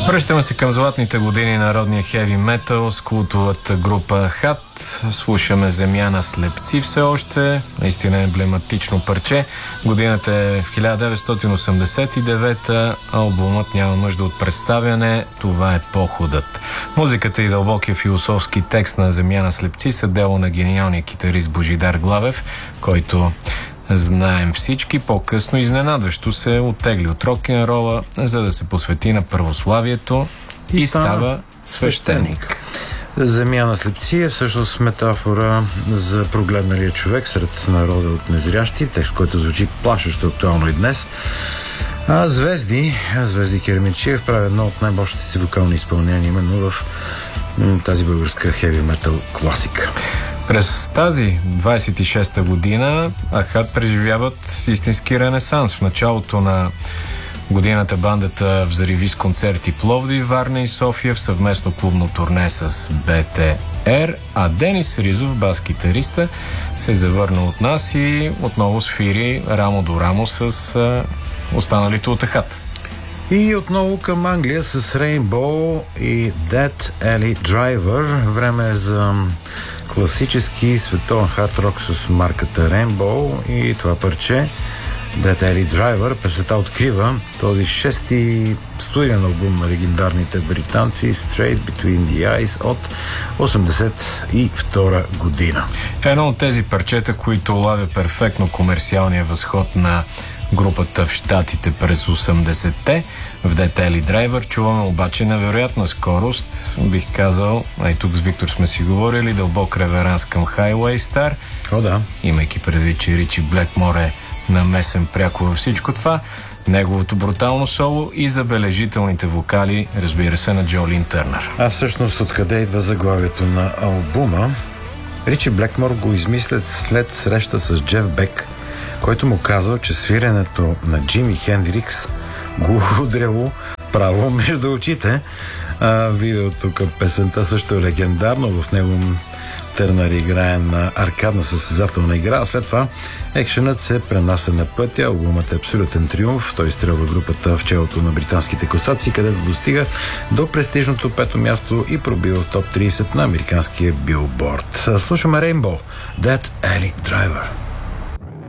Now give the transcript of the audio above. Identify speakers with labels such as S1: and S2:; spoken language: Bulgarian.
S1: Връщаме се към златните години на народния хеви метал с култовата група ХАТ. Слушаме Земя на слепци все още. Наистина емблематично парче. Годината е в 1989. Албумът няма нужда от представяне. Това е походът. Музиката и дълбокия философски текст на Земя на слепци са дело на гениалния китарист Божидар Главев, който знаем всички, по-късно изненадващо се оттегли от рок-н-рола, за да се посвети на православието и става свещеник.
S2: Земя на слепци е всъщност метафора за прогледналия човек сред народа от незрящи, текст, който звучи плашещо актуално и днес. Звезди Керемичиев прави едно от най-мощните си вокални изпълнения именно в тази българска хеви метал класика.
S1: През тази 26-та година ХАТ преживяват истински ренесанс. В началото на годината бандата взриви с концерти Пловдив, Варна и София в съвместно клубно турне с БТР, а Денис Ризов, бас-китариста, се завърна от нас и отново свири рамо до рамо с останалите от ХАТ.
S2: И отново към Англия с Rainbow и Dead Alley Driver. Време е за класически световен хард-рок с марката Rainbow и това парче Dead Alley Driver. Песента открива този шести студиен албум на легендарните британци Straight Between the Eyes от 1982 година.
S1: Едно от тези парчета, които лавя перфектно комерциалния възход на групата в Щатите през 80-те. В Dead Alley Driver чуваме обаче невероятна скорост. Бих казал, и тук с Виктор сме си говорили, дълбок реверанс към Highway Star.
S2: О, да.
S1: Имайки предвид, че Ричи Блекмор е намесен пряко във всичко това, неговото брутално соло и забележителните вокали, разбира се, на Джолин Търнър.
S2: А всъщност откъде идва заглавието на албума? Ричи Блекмор го измислят след среща с Джеф Бек, който му казал, че свиренето на Джими Хендрикс го удряло право между очите. Видеото към песента също е легендарно. В него Търнър играе на аркадна състезателна игра, а след това екшенът се пренася на пътя. Албумът е абсолютен триумф. Той изстрелва групата в челото на британските класации, където достига до престижното 5-то място и пробива в топ 30 на американския Билборд. Слушаме Rainbow, Dead Alley Driver.